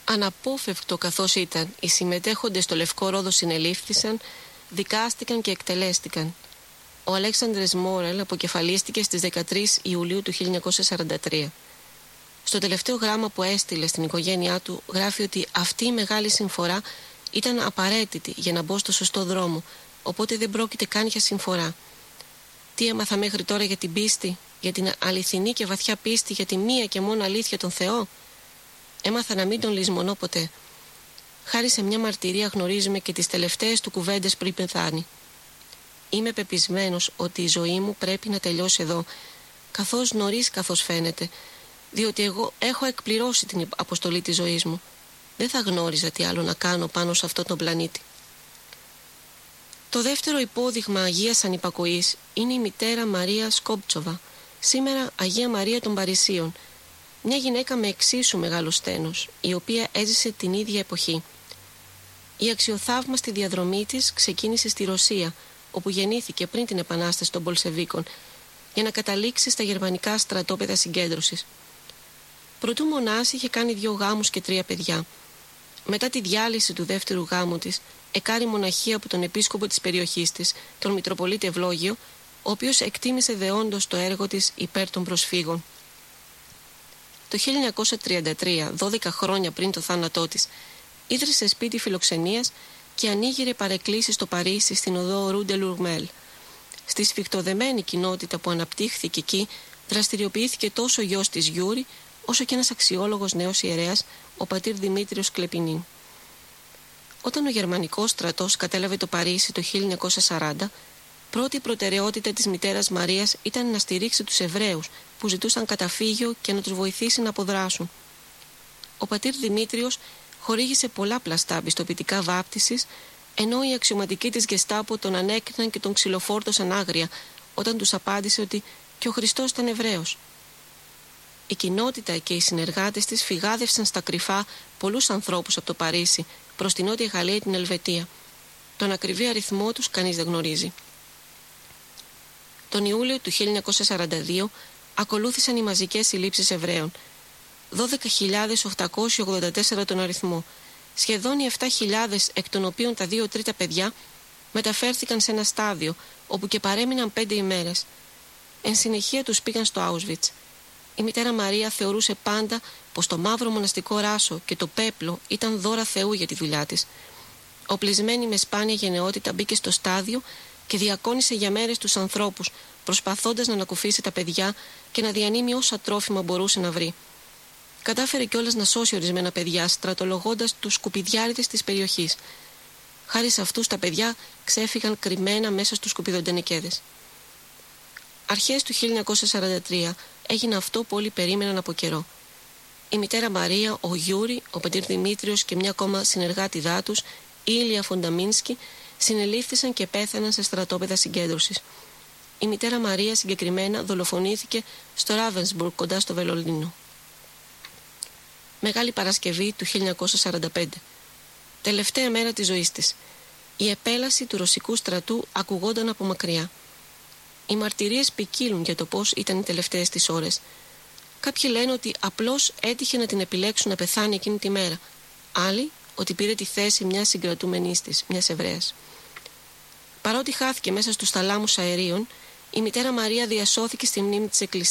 Αναπόφευκτο καθώς ήταν, οι συμμετέχοντες στο Λευκό Ρόδο συνελήφθησαν, δικάστηκαν και εκτελέστηκαν. Ο Αλέξανδρες Μόρελ αποκεφαλίστηκε στις 13 Ιουλίου του 1943. Στο τελευταίο γράμμα που έστειλε στην οικογένειά του γράφει ότι αυτή η μεγάλη συμφορά ήταν απαραίτητη για να μπω στο σωστό δρόμο, οπότε δεν πρόκειται καν για συμφορά. Τι έμαθα μέχρι τώρα για την πίστη, για την αληθινή και βαθιά πίστη, για τη μία και μόνο αλήθεια τον Θεό? Έμαθα να μην τον λησμονώ ποτέ. Χάρη σε μια μαρτυρία γνωρίζουμε και τις τελευταίες του κουβέντες πριν πεθάνει. Είμαι πεπισμένος ότι η ζωή μου πρέπει να τελειώσει εδώ, καθώς νωρίς καθώς φαίνεται, διότι εγώ έχω εκπληρώσει την αποστολή της ζωής μου. Δεν θα γνώριζα τι άλλο να κάνω πάνω σε αυτόν τον πλανήτη. Το δεύτερο υπόδειγμα Αγίας Ανυπακοής είναι η μητέρα Μαρία Σκόπτσοβα, σήμερα Αγία Μαρία των Παρισίων, μια γυναίκα με εξίσου μεγάλο στένος, η οποία έζησε την ίδια εποχή. Η αξιοθαύμαστη διαδρομή της ξεκίνησε στη Ρωσία, όπου γεννήθηκε πριν την επανάσταση των Μπολσεβίκων, για να καταλήξει στα γερμανικά στρατόπεδα συγκέντρωσης. Προτού μονάσει είχε κάνει 2 γάμους και 3 παιδιά. Μετά τη διάλυση του δεύτερου γάμου της, εκάρη μοναχία από τον επίσκοπο της περιοχής της, τον Μητροπολίτη Ευλόγιο, ο οποίος εκτίμησε δεόντως το έργο της υπέρ των προσφύγων. Το 1933, 12 χρόνια πριν το θάνατό της, ίδρυσε σπίτι φιλοξενίας και ανοίγειρε παρεκκλήσεις στο Παρίσι στην οδό Ρου ντε Λουρμέλ. Στη σφιχτοδεμένη κοινότητα που αναπτύχθηκε εκεί, δραστηριοποιήθηκε τόσο ο γιος της Γιούρη, όσο και ένας αξιόλογος νέος ιερέας, ο πατήρ Δημήτριος Κλεπινίν. Όταν ο γερμανικός στρατός κατέλαβε το Παρίσι το 1940, πρώτη προτεραιότητα της μητέρας Μαρίας ήταν να στηρίξει τους Εβραίους που ζητούσαν καταφύγιο και να τους βοηθήσει να αποδράσουν. Ο πατήρ Δημήτριος χορήγησε πολλά πλαστά πιστοποιητικά βάπτισης, ενώ οι αξιωματικοί της Γκεστάπο τον ανέκριναν και τον ξυλοφόρτωσαν άγρια όταν τους απάντησε ότι και ο Χριστός ήταν Εβραίος. Η κοινότητα και οι συνεργάτες της φυγάδευσαν στα κρυφά πολλούς ανθρώπους από το Παρίσι προς την Νότια Γαλλία ή την Ελβετία. Τον ακριβή αριθμό τους κανείς δεν γνωρίζει. Τον Ιούλιο του 1942 ακολούθησαν οι μαζικές συλλήψεις Εβραίων. 12.884 τον αριθμό. Σχεδόν οι 7.000, εκ των οποίων τα 2 τρίτα παιδιά, μεταφέρθηκαν σε ένα στάδιο όπου και παρέμειναν 5 ημέρες. Εν συνεχεία τους πήγαν στο Auschwitz. Η μητέρα Μαρία θεωρούσε πάντα πως το μαύρο μοναστικό ράσο και το πέπλο ήταν δώρα Θεού για τη δουλειά της. Οπλισμένη με σπάνια γενναιότητα μπήκε στο στάδιο και διακόνησε για μέρες τους ανθρώπους, προσπαθώντας να ανακουφίσει τα παιδιά και να διανύμει όσα τρόφιμα μπορούσε να βρει. Κατάφερε κιόλας να σώσει ορισμένα παιδιά, στρατολογώντας τους σκουπιδιάριδες της περιοχής. Χάρη σε αυτούς τα παιδιά ξέφυγαν κρυμμένα μέσα στους σκουπιδοντενεκέδες. Αρχές του 1943 έγινε αυτό που όλοι περίμεναν από καιρό. Η μητέρα Μαρία, ο Γιούρι, ο πατήρ Δημήτριος και μια ακόμα συνεργάτιδά τους, η Ήλια Φονταμίνσκι, συνελήφθησαν και πέθαναν σε στρατόπεδα συγκέντρωσης. Η μητέρα Μαρία συγκεκριμένα δολοφονήθηκε στο Ράβενσμπουργκ κοντά στο Βερολίνο. Μεγάλη Παρασκευή του 1945. Τελευταία μέρα της ζωής της. Η επέλαση του ρωσικού στρατού ακουγόταν από μακριά. Οι μαρτυρίες ποικίλουν για το πώς ήταν οι τελευταίες της ώρες. Κάποιοι λένε ότι απλώς έτυχε να την επιλέξουν να πεθάνει εκείνη τη μέρα. Άλλοι ότι πήρε τη θέση μιας συγκρατούμενης της, μιας Εβραίας. Παρότι χάθηκε μέσα στους θαλάμους αερίων, η μητέρα Μαρία διασώθηκε στη μνήμη της Εκκλησίας.